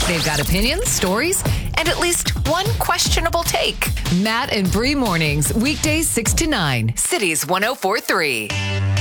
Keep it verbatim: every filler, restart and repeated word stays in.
They've got opinions, stories, and at least one questionable take. Matt and Bree Mornings, weekdays six to nine, Cities one oh four point three.